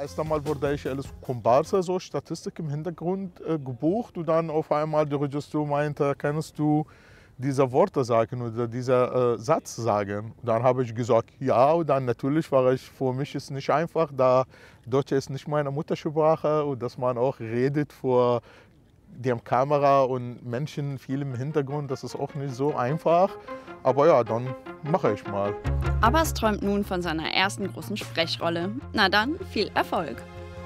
Erst einmal wurde ich als Komparse, so Statistik im Hintergrund gebucht und dann auf einmal der Regisseur meinte, kannst du diese Worte sagen oder diesen Satz sagen? Und dann habe ich gesagt, ja, und dann natürlich war ich, für mich ist nicht einfach, da Deutsch ist nicht meine Muttersprache und dass man auch redet vor der Kamera und Menschen viel im Hintergrund, das ist auch nicht so einfach. Aber ja, dann mache ich mal. Abbas träumt nun von seiner ersten großen Sprechrolle. Na dann, viel Erfolg!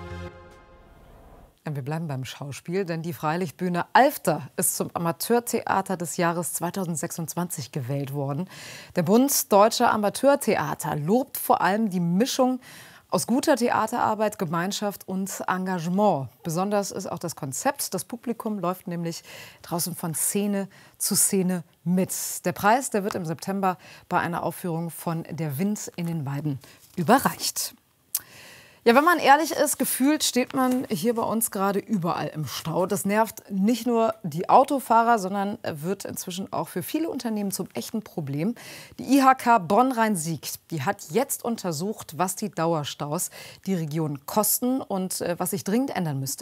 Wir bleiben beim Schauspiel, denn die Freilichtbühne Alfter ist zum Amateurtheater des Jahres 2026 gewählt worden. Der Bund Deutscher Amateurtheater lobt vor allem die Mischung aus guter Theaterarbeit, Gemeinschaft und Engagement. Besonders ist auch das Konzept. Das Publikum läuft nämlich draußen von Szene zu Szene mit. Der Preis, der wird im September bei einer Aufführung von Der Wind in den Weiden überreicht. Ja, wenn man ehrlich ist, gefühlt steht man hier bei uns gerade überall im Stau. Das nervt nicht nur die Autofahrer, sondern wird inzwischen auch für viele Unternehmen zum echten Problem. Die IHK Bonn-Rhein-Sieg, die hat jetzt untersucht, was die Dauerstaus die Region kosten und was sich dringend ändern müsste.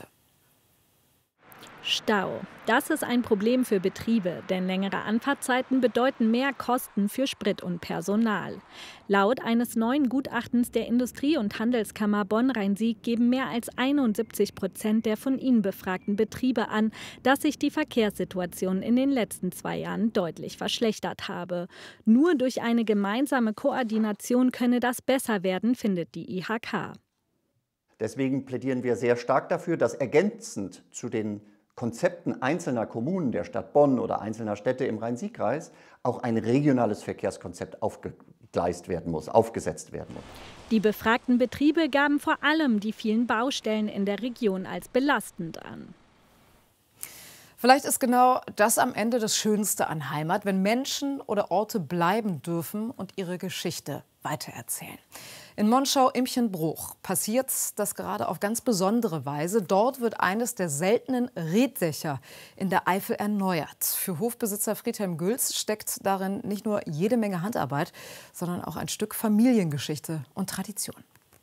Stau. Das ist ein Problem für Betriebe, denn längere Anfahrtzeiten bedeuten mehr Kosten für Sprit und Personal. Laut eines neuen Gutachtens der Industrie- und Handelskammer Bonn-Rhein-Sieg geben mehr als 71% der von ihnen befragten Betriebe an, dass sich die Verkehrssituation in den letzten 2 Jahren deutlich verschlechtert habe. Nur durch eine gemeinsame Koordination könne das besser werden, findet die IHK. Deswegen plädieren wir sehr stark dafür, dass ergänzend zu den Konzepten einzelner Kommunen der Stadt Bonn oder einzelner Städte im Rhein-Sieg-Kreis auch ein regionales Verkehrskonzept aufgesetzt werden muss. Die befragten Betriebe gaben vor allem die vielen Baustellen in der Region als belastend an. Vielleicht ist genau das am Ende das Schönste an Heimat, wenn Menschen oder Orte bleiben dürfen und ihre Geschichte weitererzählen. In Monschau-Imchenbruch passiert das gerade auf ganz besondere Weise. Dort wird eines der seltenen Reetdächer in der Eifel erneuert. Für Hofbesitzer Friedhelm Gülz steckt darin nicht nur jede Menge Handarbeit, sondern auch ein Stück Familiengeschichte und Tradition.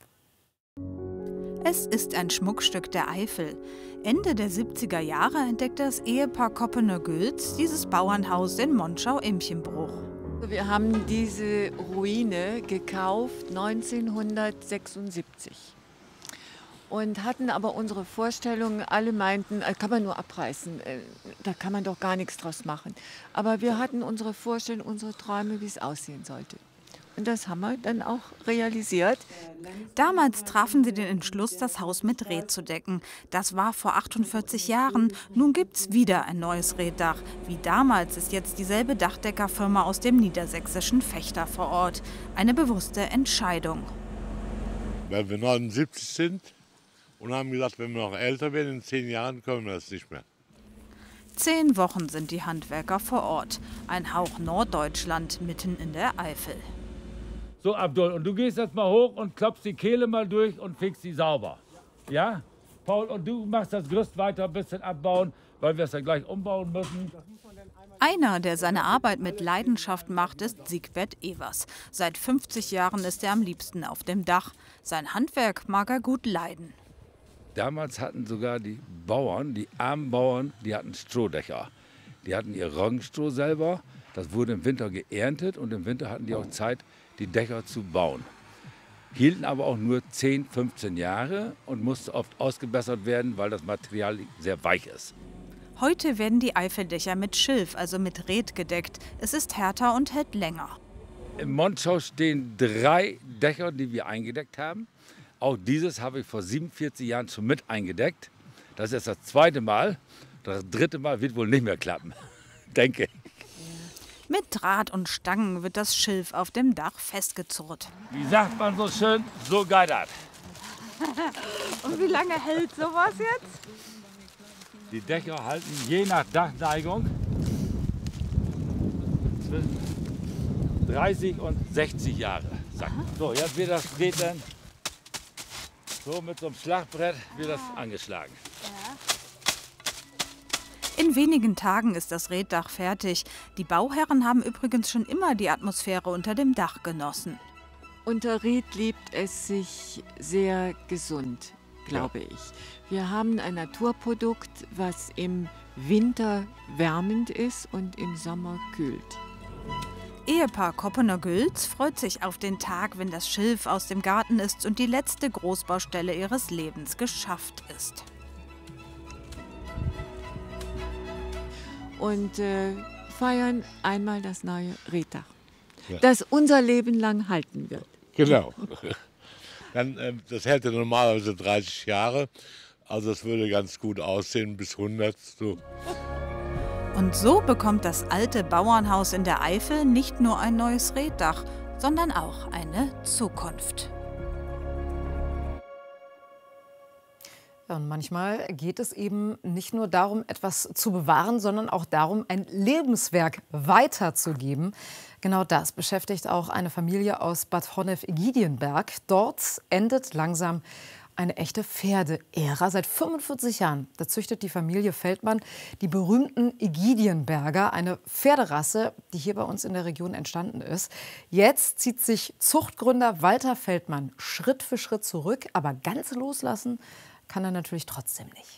Es ist ein Schmuckstück der Eifel. Ende der 70er Jahre entdeckte das Ehepaar Koppener-Gülz dieses Bauernhaus in Monschau-Imchenbruch. Wir haben diese Ruine gekauft 1976 und hatten aber unsere Vorstellungen, alle meinten, kann man nur abreißen, da kann man doch gar nichts draus machen. Aber wir hatten unsere Vorstellungen, unsere Träume, wie es aussehen sollte. Und das haben wir dann auch realisiert. Damals trafen sie den Entschluss, das Haus mit Reet zu decken. Das war vor 48 Jahren. Nun gibt's wieder ein neues Reetdach. Wie damals ist jetzt dieselbe Dachdeckerfirma aus dem niedersächsischen Vechta vor Ort. Eine bewusste Entscheidung. Weil wir 79 sind und haben gesagt, wenn wir noch älter werden, in 10 Jahren können wir das nicht mehr. 10 Wochen sind die Handwerker vor Ort. Ein Hauch Norddeutschland mitten in der Eifel. So, Abdul, und du gehst jetzt mal hoch und klopfst die Kehle mal durch und fegst die sauber. Ja? Paul, und du machst das Gerüst weiter ein bisschen abbauen, weil wir es ja gleich umbauen müssen. Einer, der seine Arbeit mit Leidenschaft macht, ist Siegbert Evers. Seit 50 Jahren ist er am liebsten auf dem Dach. Sein Handwerk mag er gut leiden. Damals hatten sogar die Bauern, die armen Bauern, die hatten Strohdächer. Die hatten ihr Roggenstroh selber. Das wurde im Winter geerntet und im Winter hatten die auch Zeit, die Dächer zu bauen. Hielten aber auch nur 10, 15 Jahre und musste oft ausgebessert werden, weil das Material sehr weich ist. Heute werden die Eifeldächer mit Schilf, also mit Reet, gedeckt. Es ist härter und hält länger. Im Monschau stehen 3 Dächer, die wir eingedeckt haben. Auch dieses habe ich vor 47 Jahren schon mit eingedeckt. Das ist das 2. Mal. Das 3. Mal wird wohl nicht mehr klappen, denke ich. Mit Draht und Stangen wird das Schilf auf dem Dach festgezurrt. Wie sagt man so schön, so geidert. Und wie lange hält sowas jetzt? Die Dächer halten je nach Dachneigung zwischen 30 und 60 Jahre. So, jetzt wird das geht dann so mit so einem Schlagbrett wird das angeschlagen. In wenigen Tagen ist das Reetdach fertig. Die Bauherren haben übrigens schon immer die Atmosphäre unter dem Dach genossen. Unter Ried liebt es sich sehr gesund, glaube ich. Wir haben ein Naturprodukt, was im Winter wärmend ist und im Sommer kühlt. Ehepaar Koppener-Gülz freut sich auf den Tag, wenn das Schilf aus dem Garten ist und die letzte Großbaustelle ihres Lebens geschafft ist. Und feiern einmal das neue Reddach, das unser Leben lang halten wird. Genau. Dann, das hält ja normalerweise 30 Jahre, also es würde ganz gut aussehen bis 100. So. Und so bekommt das alte Bauernhaus in der Eifel nicht nur ein neues Reddach, sondern auch eine Zukunft. Ja, und manchmal geht es eben nicht nur darum, etwas zu bewahren, sondern auch darum, ein Lebenswerk weiterzugeben. Genau das beschäftigt auch eine Familie aus Bad Honnef-Egidienberg. Dort endet langsam eine echte Pferdeära. Seit 45 Jahren, da züchtet die Familie Feldmann die berühmten Egidienberger, eine Pferderasse, die hier bei uns in der Region entstanden ist. Jetzt zieht sich Zuchtgründer Walter Feldmann Schritt für Schritt zurück, aber ganz loslassen kann er natürlich trotzdem nicht.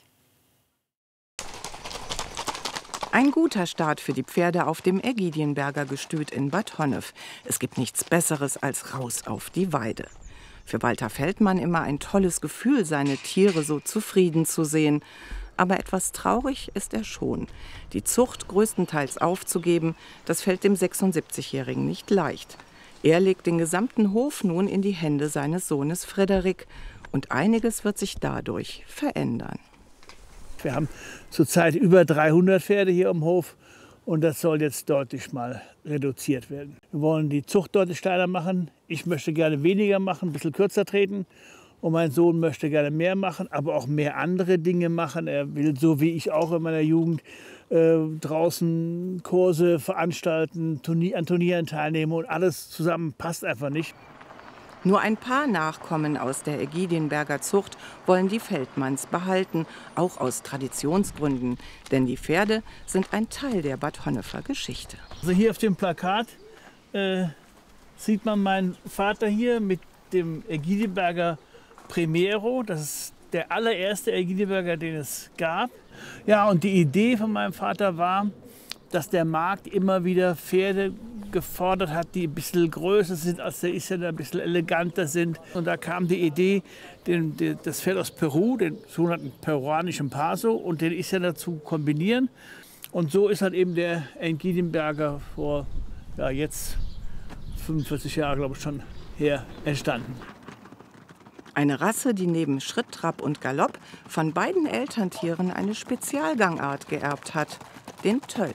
Ein guter Start für die Pferde auf dem Egidienberger Gestüt in Bad Honnef. Es gibt nichts Besseres als raus auf die Weide. Für Walter Feldmann immer ein tolles Gefühl, seine Tiere so zufrieden zu sehen. Aber etwas traurig ist er schon. Die Zucht größtenteils aufzugeben, das fällt dem 76-Jährigen nicht leicht. Er legt den gesamten Hof nun in die Hände seines Sohnes Frederik. Und einiges wird sich dadurch verändern. Wir haben zurzeit über 300 Pferde hier im Hof. Und das soll jetzt deutlich mal reduziert werden. Wir wollen die Zucht deutlich kleiner machen. Ich möchte gerne weniger machen, ein bisschen kürzer treten. Und mein Sohn möchte gerne mehr machen, aber auch mehr andere Dinge machen. Er will, so wie ich auch in meiner Jugend, draußen Kurse veranstalten, an Turnieren teilnehmen. Und alles zusammen passt einfach nicht. Nur ein paar Nachkommen aus der Egidienberger Zucht wollen die Feldmanns behalten, auch aus Traditionsgründen. Denn die Pferde sind ein Teil der Bad Honnefer Geschichte. Also hier auf dem Plakat sieht man meinen Vater hier mit dem Egidienberger Primero. Das ist der allererste Egidienberger, den es gab. Ja, und die Idee von meinem Vater war, dass der Markt immer wieder Pferde gefordert hat, die ein bisschen größer sind als der Isländer, ein bisschen eleganter sind. Und da kam die Idee, das Pferd aus Peru, den sogenannten peruanischen Paso, und den Isländer zu kombinieren. Und so ist halt eben der Egidienberger vor jetzt 45 Jahren, glaube ich, schon her entstanden. Eine Rasse, die neben Schritt, Trab und Galopp von beiden Elterntieren eine Spezialgangart geerbt hat, den Tölt.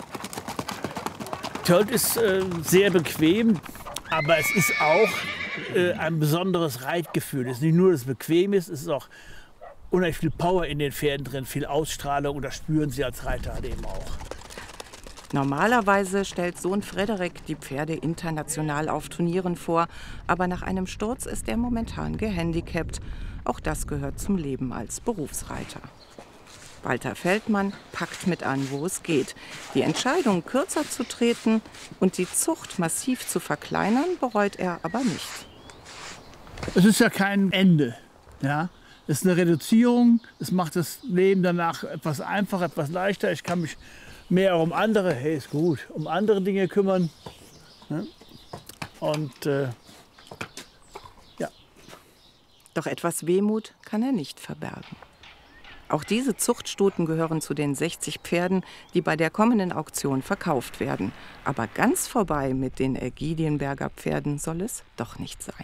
Tölt ist sehr bequem, aber es ist auch ein besonderes Reitgefühl. Es ist nicht nur, dass es bequem ist, es ist auch unheimlich viel Power in den Pferden drin, viel Ausstrahlung, und das spüren sie als Reiter halt eben auch. Normalerweise stellt Sohn Frederik die Pferde international auf Turnieren vor, aber nach einem Sturz ist er momentan gehandicapt. Auch das gehört zum Leben als Berufsreiter. Walter Feldmann packt mit an, wo es geht. Die Entscheidung, kürzer zu treten und die Zucht massiv zu verkleinern, bereut er aber nicht. Es ist ja kein Ende. Ja? Es ist eine Reduzierung. Es macht das Leben danach etwas einfacher, etwas leichter. Ich kann mich mehr um andere, hey, ist gut, um andere Dinge kümmern. Ja? Und ja. Doch etwas Wehmut kann er nicht verbergen. Auch diese Zuchtstuten gehören zu den 60 Pferden, die bei der kommenden Auktion verkauft werden. Aber ganz vorbei mit den Egidienberger Pferden soll es doch nicht sein.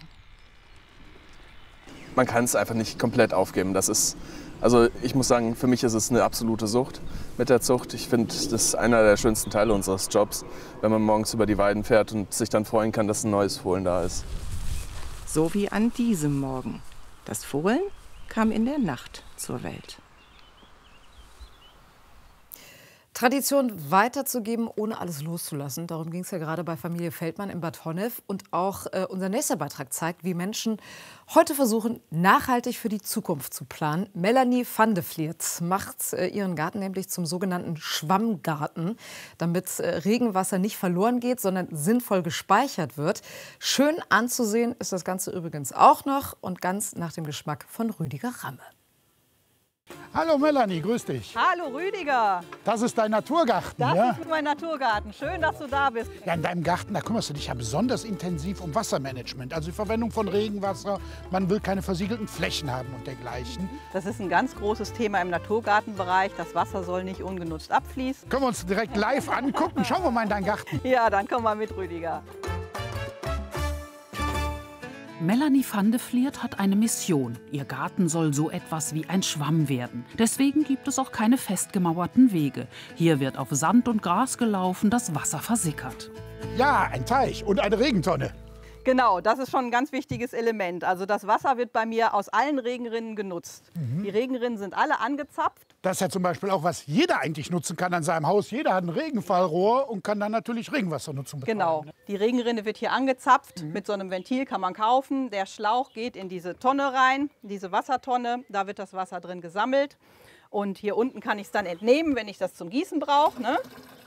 Man kann es einfach nicht komplett aufgeben. Das ist, also ich muss sagen, für mich ist es eine absolute Sucht mit der Zucht. Ich finde, das ist einer der schönsten Teile unseres Jobs, wenn man morgens über die Weiden fährt und sich dann freuen kann, dass ein neues Fohlen da ist. So wie an diesem Morgen. Das Fohlen kam in der Nacht zur Welt. Tradition weiterzugeben, ohne alles loszulassen. Darum ging es ja gerade bei Familie Feldmann in Bad Honnef. Und auch unser nächster Beitrag zeigt, wie Menschen heute versuchen, nachhaltig für die Zukunft zu planen. Melanie van de Vliert macht ihren Garten nämlich zum sogenannten Schwammgarten, damit Regenwasser nicht verloren geht, sondern sinnvoll gespeichert wird. Schön anzusehen ist das Ganze übrigens auch noch und ganz nach dem Geschmack von Rüdiger Ramme. Hallo Melanie, grüß dich. Hallo Rüdiger. Das ist dein Naturgarten, das ja? Das ist mein Naturgarten. Schön, dass du da bist. Ja, in deinem Garten, da kümmerst du dich ja besonders intensiv um Wassermanagement. Also die Verwendung von Regenwasser. Man will keine versiegelten Flächen haben und dergleichen. Das ist ein ganz großes Thema im Naturgartenbereich. Das Wasser soll nicht ungenutzt abfließen. Können wir uns direkt live angucken? Schauen wir mal in deinen Garten. Ja, dann komm mal mit, Rüdiger. Melanie van de Vliert hat eine Mission. Ihr Garten soll so etwas wie ein Schwamm werden. Deswegen gibt es auch keine festgemauerten Wege. Hier wird auf Sand und Gras gelaufen, das Wasser versickert. Ja, ein Teich und eine Regentonne. Genau, das ist schon ein ganz wichtiges Element. Also das Wasser wird bei mir aus allen Regenrinnen genutzt. Die Regenrinnen sind alle angezapft. Das ist ja zum Beispiel auch, was jeder eigentlich nutzen kann an seinem Haus. Jeder hat ein Regenfallrohr und kann dann natürlich Regenwassernutzung betreiben. Genau, die Regenrinne wird hier angezapft. Mit so einem Ventil kann man kaufen. Der Schlauch geht in diese Tonne rein, diese Wassertonne. Da wird das Wasser drin gesammelt. Und hier unten kann ich es dann entnehmen, wenn ich das zum Gießen brauche. Ne?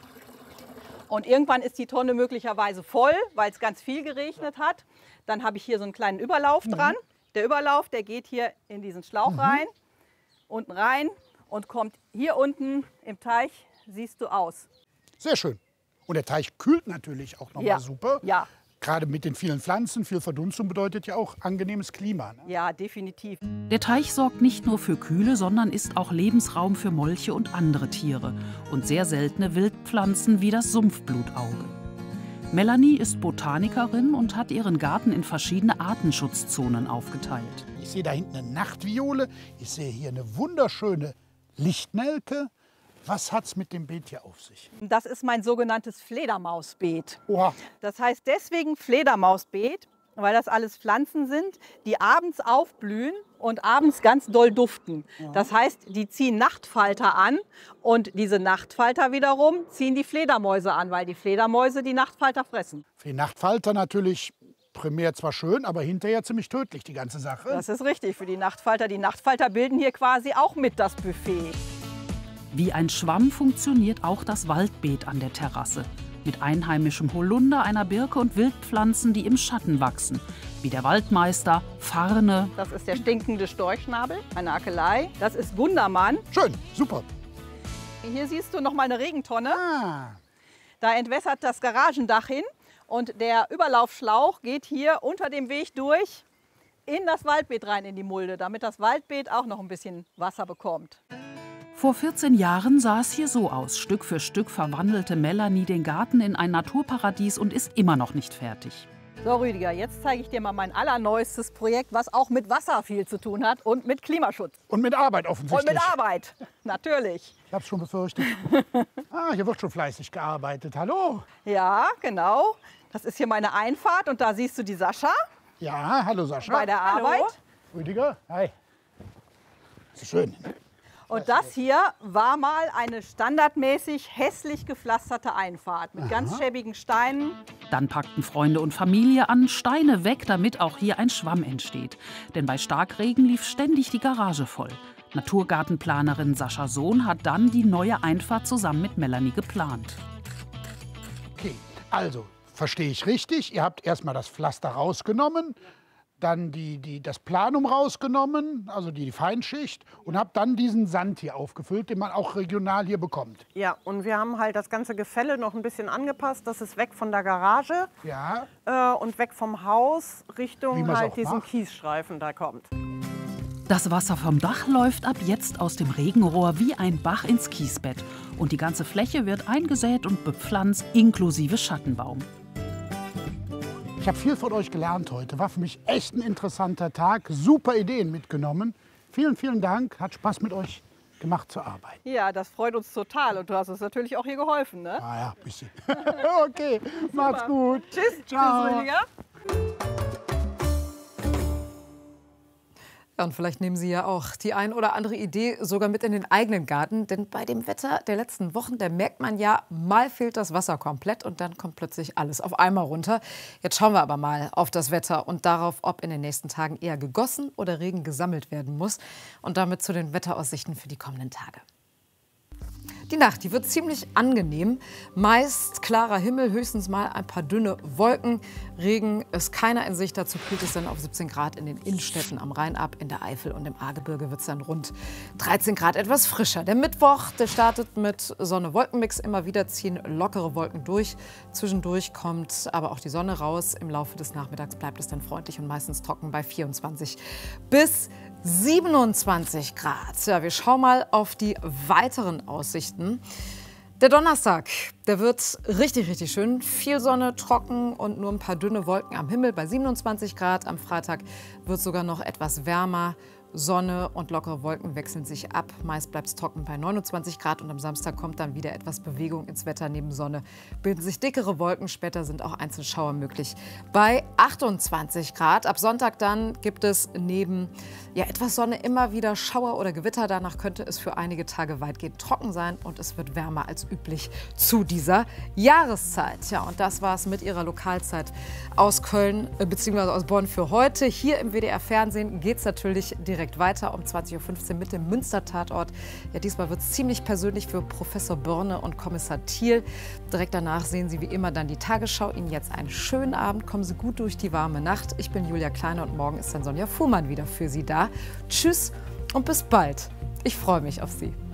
Und irgendwann ist die Tonne möglicherweise voll, weil es ganz viel geregnet hat. Dann habe ich hier so einen kleinen Überlauf dran. Der Überlauf, der geht hier in diesen Schlauch rein, unten rein und kommt hier unten im Teich, siehst du, aus. Sehr schön. Und der Teich kühlt natürlich auch nochmal super. Ja. Gerade mit den vielen Pflanzen, viel Verdunstung bedeutet ja auch angenehmes Klima. Ne? Ja, definitiv. Der Teich sorgt nicht nur für Kühle, sondern ist auch Lebensraum für Molche und andere Tiere und sehr seltene Wildpflanzen wie das Sumpfblutauge. Melanie ist Botanikerin und hat ihren Garten in verschiedene Artenschutzzonen aufgeteilt. Ich sehe da hinten eine Nachtviole, ich sehe hier eine wunderschöne Lichtnelke. Was hat es mit dem Beet hier auf sich? Das ist mein sogenanntes Fledermausbeet. Oha. Das heißt deswegen Fledermausbeet, weil das alles Pflanzen sind, die abends aufblühen und abends ganz doll duften. Das heißt, die ziehen Nachtfalter an und diese Nachtfalter wiederum ziehen die Fledermäuse an, weil die Fledermäuse die Nachtfalter fressen. Für die Nachtfalter natürlich primär zwar schön, aber hinterher ziemlich tödlich, die ganze Sache. Das ist richtig für die Nachtfalter. Die Nachtfalter bilden hier quasi auch mit das Buffet. Wie ein Schwamm funktioniert auch das Waldbeet an der Terrasse. Mit einheimischem Holunder, einer Birke und Wildpflanzen, die im Schatten wachsen. Wie der Waldmeister, Farne. Das ist der stinkende Storchschnabel, eine Akelei. Das ist Gundermann. Schön, super. Hier siehst du noch mal eine Regentonne. Da entwässert das Garagendach hin. Und der Überlaufschlauch geht hier unter dem Weg durch in das Waldbeet rein, in die Mulde, damit das Waldbeet auch noch ein bisschen Wasser bekommt. Vor 14 Jahren sah es hier so aus. Stück für Stück verwandelte Melanie den Garten in ein Naturparadies und ist immer noch nicht fertig. So Rüdiger, jetzt zeige ich dir mal mein allerneuestes Projekt, was auch mit Wasser viel zu tun hat und mit Klimaschutz. Und mit Arbeit offensichtlich. Und mit Arbeit, natürlich. Ich habe es schon befürchtet. Hier wird schon fleißig gearbeitet. Hallo. Ja, genau. Das ist hier meine Einfahrt und da siehst du die Sascha. Ja, hallo Sascha. Bei der Arbeit. Hallo. Rüdiger, hi. Das ist schön. Und das hier war mal eine standardmäßig hässlich gepflasterte Einfahrt mit ganz schäbigen Steinen. Dann packten Freunde und Familie an, Steine weg, damit auch hier ein Schwamm entsteht. Denn bei Starkregen lief ständig die Garage voll. Naturgartenplanerin Sascha Sohn hat dann die neue Einfahrt zusammen mit Melanie geplant. Okay, also verstehe ich richtig, ihr habt erstmal das Pflaster rausgenommen, dann das Planum rausgenommen, also die Feinschicht, und habe dann diesen Sand hier aufgefüllt, den man auch regional hier bekommt. Ja, und wir haben halt das ganze Gefälle noch ein bisschen angepasst. Das ist weg von der Garage und weg vom Haus, Richtung halt diesen Kiesstreifen da kommt. Das Wasser vom Dach läuft ab jetzt aus dem Regenrohr wie ein Bach ins Kiesbett. Und die ganze Fläche wird eingesät und bepflanzt, inklusive Schattenbaum. Ich habe viel von euch gelernt heute. War für mich echt ein interessanter Tag. Super Ideen mitgenommen. Vielen, vielen Dank. Hat Spaß mit euch gemacht zu arbeiten. Ja, das freut uns total. Und du hast uns natürlich auch hier geholfen, ne? Ah ja, ein bisschen. Okay, macht's gut. Tschüss. Ciao. Tschüss, Rüdiger. Ja, und vielleicht nehmen Sie ja auch die ein oder andere Idee sogar mit in den eigenen Garten. Denn bei dem Wetter der letzten Wochen, da merkt man ja, mal fehlt das Wasser komplett und dann kommt plötzlich alles auf einmal runter. Jetzt schauen wir aber mal auf das Wetter und darauf, ob in den nächsten Tagen eher gegossen oder Regen gesammelt werden muss. Und damit zu den Wetteraussichten für die kommenden Tage. Die Nacht, die wird ziemlich angenehm. Meist klarer Himmel, höchstens mal ein paar dünne Wolken. Regen ist keiner in Sicht. Dazu kühlt es dann auf 17 Grad in den Innenstädten am Rhein ab. In der Eifel und im Ahrgebirge wird es dann rund 13 Grad, etwas frischer. Der Mittwoch, der startet mit Sonne-Wolken-Mix. Immer wieder ziehen lockere Wolken durch. Zwischendurch kommt aber auch die Sonne raus. Im Laufe des Nachmittags bleibt es dann freundlich und meistens trocken bei 24 bis 27 Grad. Ja, wir schauen mal auf die weiteren Aussichten. Der Donnerstag, der wird richtig, richtig schön. Viel Sonne, trocken und nur ein paar dünne Wolken am Himmel bei 27 Grad. Am Freitag wird sogar noch etwas wärmer. Sonne und lockere Wolken wechseln sich ab. Meist bleibt es trocken bei 29 Grad und am Samstag kommt dann wieder etwas Bewegung ins Wetter. Neben Sonne bilden sich dickere Wolken. Später sind auch Einzelschauer möglich bei 28 Grad. Ab Sonntag dann gibt es neben etwas Sonne immer wieder Schauer oder Gewitter. Danach könnte es für einige Tage weitgehend trocken sein und es wird wärmer als üblich zu dieser Jahreszeit. Ja, und das war es mit Ihrer Lokalzeit aus Köln bzw. aus Bonn für heute. Hier im WDR Fernsehen geht es natürlich direkt weiter um 20:15 Uhr mit dem Münster-Tatort. Ja, diesmal wird es ziemlich persönlich für Professor Börne und Kommissar Thiel. Direkt danach sehen Sie wie immer dann die Tagesschau. Ihnen jetzt einen schönen Abend. Kommen Sie gut durch die warme Nacht. Ich bin Julia Kleine und morgen ist dann Sonja Fuhrmann wieder für Sie da. Tschüss und bis bald. Ich freue mich auf Sie.